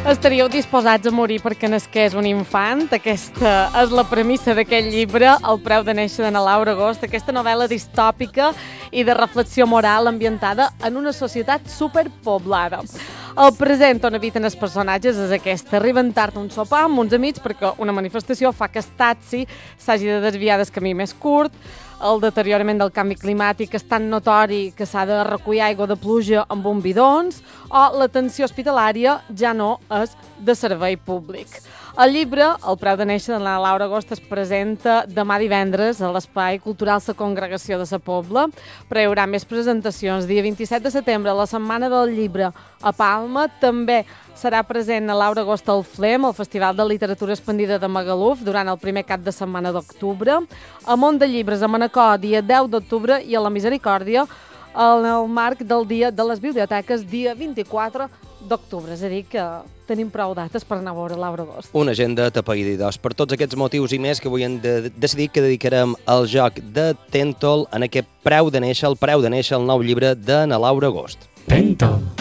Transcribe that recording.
Estaríeu disposats a morir perquè nasqués un infant? Aquesta és la premissa d'aquest llibre, El preu de néixer, d'Anna Laura Agost, aquesta novel·la distòpica i de reflexió moral ambientada en una societat superpoblada. El present on habiten els personatges és aquest. Arriben tard a un sopar amb uns amics perquè una manifestació fa que el taxi s'hagi de desviar del camí més curt. El deteriorament del canvi climàtic és tan notori que s'ha de recollir aigua de pluja amb un bidons, o l'atenció hospitalària ja no és de servei públic. El llibre, El preu de néixer, d'Anna Laura Agost, es presenta demà divendres a l'Espai Cultural La Congregació de Sa Pobla, però hi haurà més presentacions. Dia 27 de setembre, la Setmana del Llibre a Palma. També serà present a Laura Agost al FLEM, el Festival de Literatura Expandida de Magaluf, durant el primer cap de setmana d'octubre. A Mont de Llibres, a Manacor, dia 10 d'octubre, i a la Misericòrdia, en el marc del Dia de les Biblioteques, dia 24 d'octubre. És a dir, que tenim prou dates per anar a veure Laura Agost. Una agenda tapaïdidors. Per tots aquests motius i més que avui hem decidit que dedicarem al joc de Tentol en aquest preu de néixer, el nou llibre d'Anna Laura Agost. Tentol.